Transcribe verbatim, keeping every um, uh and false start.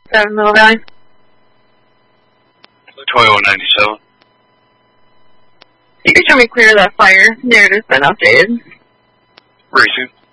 seven Middle Valley. Toyo ninety-seven. You can show me clear of that fire. Narrative's been updated. Racing.